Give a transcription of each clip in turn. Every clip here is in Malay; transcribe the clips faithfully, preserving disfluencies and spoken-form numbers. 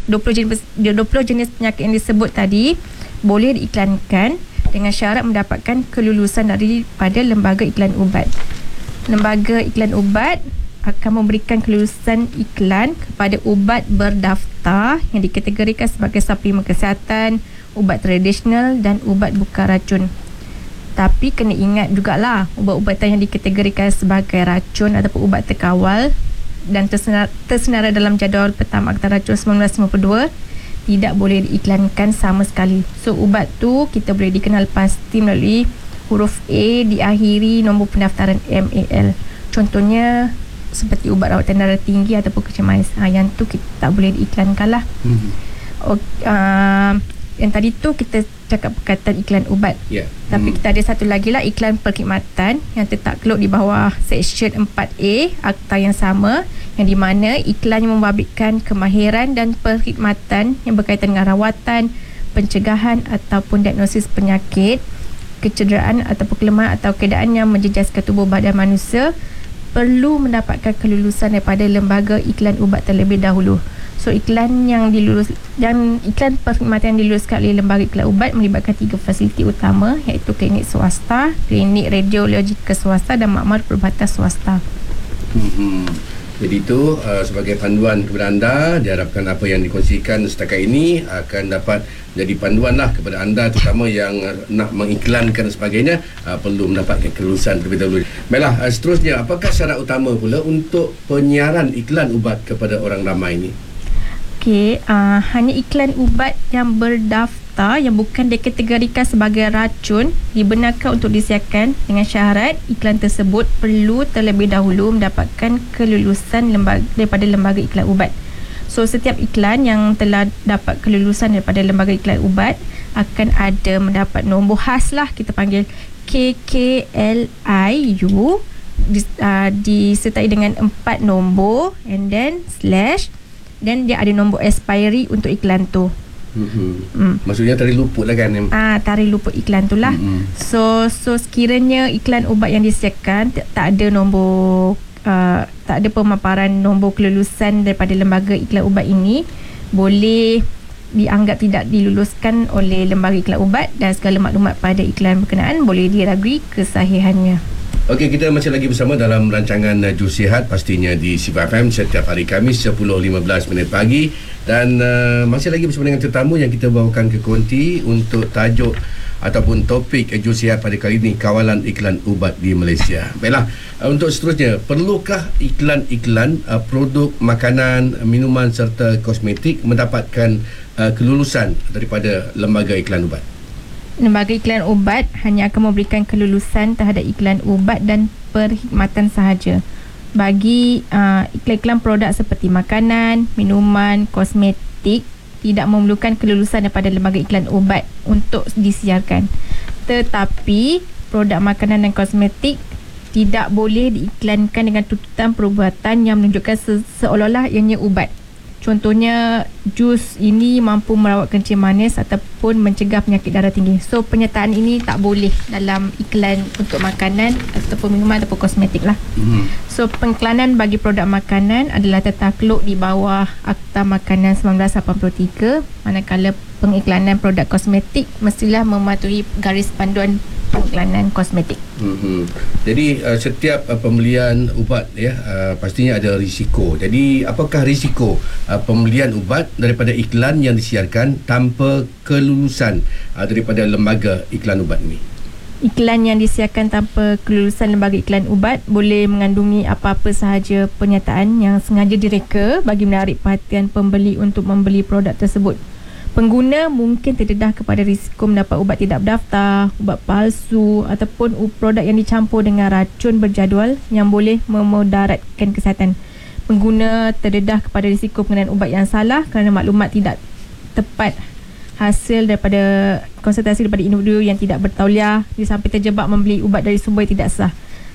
dua puluh jenis dua puluh jenis penyakit yang disebut tadi boleh diiklankan dengan syarat mendapatkan kelulusan daripada lembaga iklan ubat. Lembaga iklan ubat akan memberikan kelulusan iklan kepada ubat berdaftar yang dikategorikan sebagai suplemen kesihatan, ubat tradisional dan ubat bukan racun. Tapi kena ingat jugalah, ubat-ubatan yang dikategorikan sebagai racun ataupun ubat terkawal dan tersenar, tersenarai dalam jadual peta Akta Racun sembilan belas lima puluh dua tidak boleh diiklankan sama sekali. So ubat tu kita boleh dikenal pasti melalui huruf A diakhiri nombor pendaftaran M A L. Contohnya seperti ubat rawatan darah tinggi ataupun kecil manis. Ha, yang tu kita tak boleh diiklankan lah. Hmm. Okay, uh, yang tadi tu kita cakap perkataan iklan ubat. Yeah. Tapi hmm. kita ada satu lagi lah, iklan perkhidmatan yang tertakluk di bawah Seksyen empat A Akta yang sama, yang di mana iklan yang membabitkan kemahiran dan perkhidmatan yang berkaitan dengan rawatan, pencegahan ataupun diagnosis penyakit, kecederaan ataupun kelemahan atau keadaan yang menjejaskan tubuh badan manusia perlu mendapatkan kelulusan daripada lembaga iklan ubat terlebih dahulu. So iklan yang dilulus dan iklan perkhidmatan yang diluluskan oleh lembaga iklan ubat melibatkan tiga fasiliti utama, iaitu klinik swasta, klinik radiologikal swasta dan makmal perubatan swasta. Hmm. Jadi itu uh, sebagai panduan kepada anda, diharapkan apa yang dikongsikan setakat ini akan dapat jadi panduan lah kepada anda, terutama yang uh, nak mengiklankan dan sebagainya, uh, perlu mendapatkan kelulusan terlebih dahulu. Baiklah, uh, seterusnya, apakah syarat utama pula untuk penyiaran iklan ubat kepada orang ramai ini? Okey, uh, hanya iklan ubat yang berdaftar yang bukan dikategorikan sebagai racun dibenarkan untuk disiarkan dengan syarat iklan tersebut perlu terlebih dahulu mendapatkan kelulusan lembaga, daripada lembaga iklan ubat. So setiap iklan yang telah dapat kelulusan daripada lembaga iklan ubat akan ada mendapat nombor khas lah, kita panggil K K L I U, dis, uh, disertai dengan empat nombor and then slash, dan dia ada nombor expiry untuk iklan tu. Mm-hmm. Mm. Maksudnya tarikh luput lah kan? Ah, tarikh luput iklan tu lah. Mm-hmm. So so sekiranya iklan ubat yang disiarkan tak, tak ada nombor uh, tak ada pemaparan nombor kelulusan daripada lembaga iklan ubat ini, boleh dianggap tidak diluluskan oleh lembaga iklan ubat dan segala maklumat pada iklan berkenaan boleh diragui kesahihannya. Okey, kita masih lagi bersama dalam rancangan uh, Jus Sihat, pastinya di Sifa F M setiap hari Khamis sepuluh lima belas minit pagi, dan uh, masih lagi bersama dengan tetamu yang kita bawakan ke konti untuk tajuk ataupun topik uh, Jus Sihat pada kali ini, kawalan iklan ubat di Malaysia. Baiklah, uh, untuk seterusnya, perlukah iklan-iklan uh, produk makanan, minuman serta kosmetik mendapatkan uh, kelulusan daripada lembaga iklan ubat? Lembaga iklan ubat hanya akan memberikan kelulusan terhadap iklan ubat dan perkhidmatan sahaja. Bagi uh, iklan-iklan produk seperti makanan, minuman, kosmetik tidak memerlukan kelulusan daripada lembaga iklan ubat untuk disiarkan. Tetapi produk makanan dan kosmetik tidak boleh diiklankan dengan tuntutan perubatan yang menunjukkan se- seolah-olah ianya ubat. Contohnya, jus ini mampu merawat kencing manis ataupun mencegah penyakit darah tinggi. So, penyertaan ini tak boleh dalam iklan untuk makanan ataupun minuman ataupun kosmetik lah. Mm. So, pengiklanan bagi produk makanan adalah tertakluk di bawah Akta Makanan sembilan belas lapan puluh tiga, manakala pengiklanan produk kosmetik mestilah mematuhi garis panduan pengiklanan kosmetik. Mm-hmm. Jadi uh, setiap uh, pembelian ubat ya uh, pastinya ada risiko. Jadi apakah risiko uh, pembelian ubat daripada iklan yang disiarkan tanpa kelulusan uh, daripada lembaga iklan ubat ini? Iklan yang disiarkan tanpa kelulusan lembaga iklan ubat boleh mengandungi apa-apa sahaja pernyataan yang sengaja direka bagi menarik perhatian pembeli untuk membeli produk tersebut. Pengguna mungkin terdedah kepada risiko mendapat ubat tidak berdaftar, ubat palsu ataupun produk yang dicampur dengan racun berjadual yang boleh memudaratkan kesihatan. Pengguna terdedah kepada risiko penggunaan ubat yang salah kerana maklumat tidak tepat hasil daripada konsultasi daripada individu yang tidak bertauliah, di samping terjebak membeli ubat dari sumber yang tidak sah.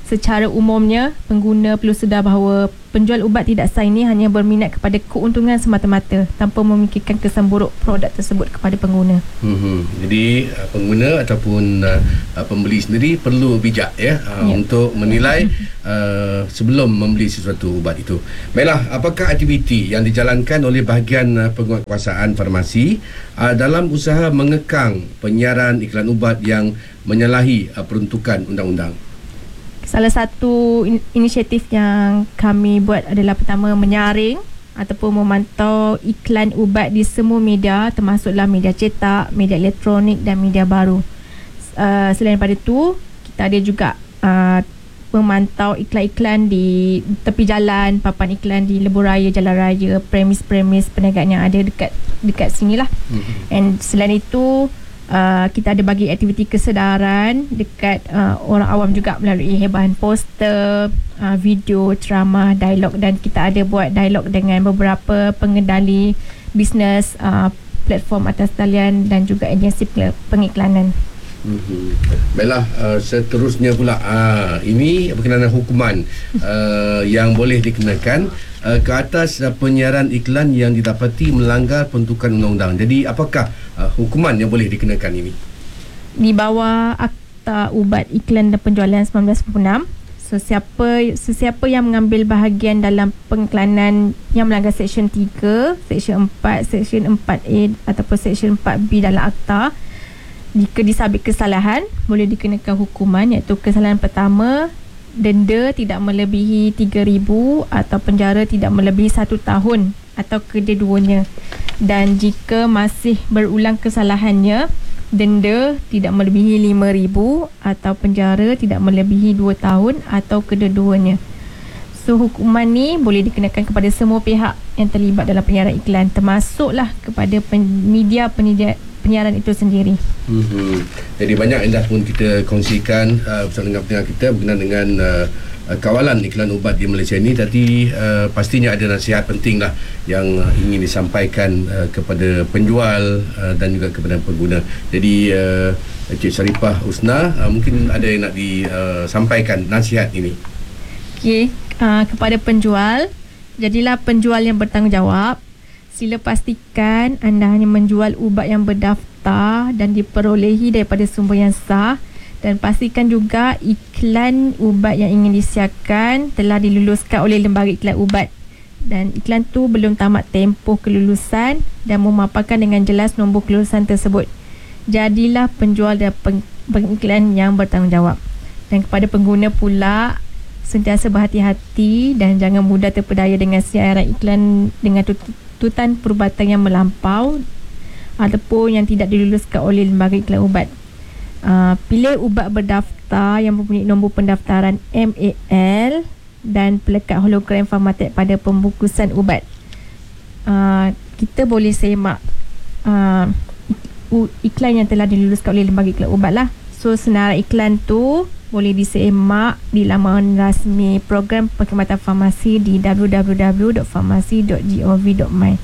Secara umumnya, pengguna perlu sedar bahawa penjual ubat tidak sah ini hanya berminat kepada keuntungan semata-mata tanpa memikirkan kesan buruk produk tersebut kepada pengguna. Hmm. Jadi uh, pengguna ataupun uh, pembeli sendiri perlu bijak ya, uh, ya. untuk menilai uh, sebelum membeli sesuatu ubat itu. Baiklah, apakah aktiviti yang dijalankan oleh bahagian uh, penguatkuasaan farmasi uh, dalam usaha mengekang penyiaran iklan ubat yang menyalahi uh, peruntukan undang-undang? Salah satu in- inisiatif yang kami buat adalah pertama menyaring ataupun memantau iklan ubat di semua media, termasuklah media cetak, media elektronik dan media baru. Uh, selain daripada itu, kita ada juga uh, memantau iklan-iklan di tepi jalan, papan iklan di lebuh raya, jalan raya, premis-premis perniagaan yang ada dekat dekat sinilah. Mm-hmm. And selain itu, Uh, kita ada bagi aktiviti kesedaran dekat uh, orang awam juga melalui hebahan poster, uh, video, ceramah, dialog, dan kita ada buat dialog dengan beberapa pengendali bisnes, uh, platform atas talian dan juga agensi pengiklanan. Hmm. Baiklah, uh, seterusnya pula uh, ini berkenaan hukuman uh, yang boleh dikenakan uh, ke atas uh, penyiaran iklan yang didapati melanggar peruntukan undang-undang. Jadi apakah uh, hukuman yang boleh dikenakan ini? Di bawah Akta Ubat Iklan dan Penjualan sembilan belas sembilan puluh enam, sesiapa sesiapa yang mengambil bahagian dalam pengiklanan yang melanggar Seksyen tiga, Seksyen empat, Seksyen empat A ataupun Seksyen empat B dalam Akta, jika disabit kesalahan, boleh dikenakan hukuman, iaitu kesalahan pertama, denda tidak melebihi tiga ribu atau penjara tidak melebihi satu tahun atau kedua-duanya. Dan jika masih berulang kesalahannya, denda tidak melebihi lima ribu atau penjara tidak melebihi dua tahun atau kedua-duanya. So, hukuman ni boleh dikenakan kepada semua pihak yang terlibat dalam penyiaran iklan, termasuklah kepada penyedia penyedia penyiaran itu sendiri. Hmm. Jadi banyak yang dah pun kita kongsikan uh, bersama dengan pendengar kita berkenaan dengan uh, uh, kawalan iklan ubat di Malaysia ini. Tadi uh, pastinya ada nasihat penting lah yang uh, ingin disampaikan uh, kepada penjual uh, dan juga kepada pengguna. Jadi uh, Encik Sharifah Husna, uh, mungkin ada yang nak disampaikan uh, nasihat ini. Okey, uh, kepada penjual, jadilah penjual yang bertanggungjawab. Sila pastikan anda hanya menjual ubat yang berdaftar dan diperolehi daripada sumber yang sah, dan pastikan juga iklan ubat yang ingin disiarkan telah diluluskan oleh lembaga iklan ubat dan iklan tu belum tamat tempoh kelulusan dan memaparkan dengan jelas nombor kelulusan tersebut. Jadilah penjual dan peng- pengiklan yang bertanggungjawab. Dan kepada pengguna pula, sentiasa berhati-hati dan jangan mudah terpedaya dengan siaran iklan dengan tut- tuntutan perubatan yang melampau ataupun yang tidak diluluskan oleh lembaga iklan ubat. Uh, pilih ubat berdaftar yang mempunyai nombor pendaftaran M A L dan pelekat hologram farmatek pada pembungkusan ubat. Uh, kita boleh semak uh, iklan yang telah diluluskan oleh lembaga iklan ubat lah. So, senarai iklan tu boleh disemak di laman rasmi program perkhidmatan farmasi di w w w dot farmasi dot gov dot my.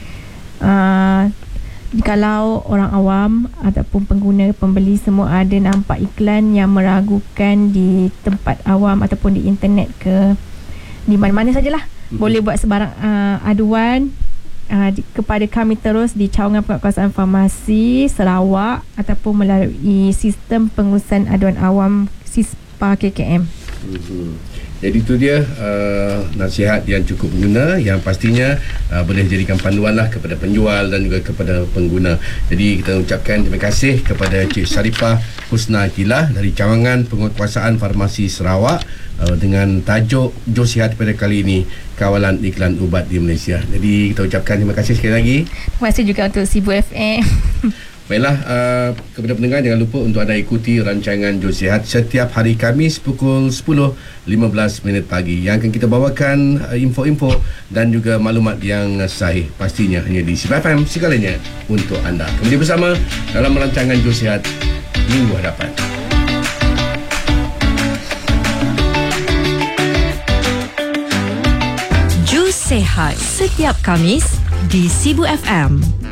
Uh, jikalau orang awam ataupun pengguna pembeli semua ada nampak iklan yang meragukan di tempat awam ataupun di internet ke di mana-mana sajalah, mm-hmm. boleh buat sebarang uh, aduan uh, di, kepada kami terus di Cawangan Penguatkuasaan Farmasi Sarawak ataupun melalui sistem pengurusan aduan awam SISPA K K M. Hmm. Jadi itu dia uh, nasihat yang cukup berguna yang pastinya uh, boleh jadikan panduan lah kepada penjual dan juga kepada pengguna. Jadi kita ucapkan terima kasih kepada Encik Sharifah Husna Akilah dari Cawangan Penguatkuasaan Farmasi Sarawak uh, dengan tajuk Josihat pada kali ini, kawalan iklan ubat di Malaysia. Jadi kita ucapkan terima kasih sekali lagi. Terima kasih juga untuk Sibu F M. Baiklah, uh, kepada pendengar jangan lupa untuk anda ikuti rancangan Josihat setiap hari Khamis pukul sepuluh lima belas minit pagi yang akan kita bawakan uh, info-info dan juga maklumat yang sahih pastinya hanya di Sibu F M segalanya untuk anda. Kembali bersama dalam rancangan Josihat minggu hadapan. Jus Sehat setiap Khamis di Sibu F M.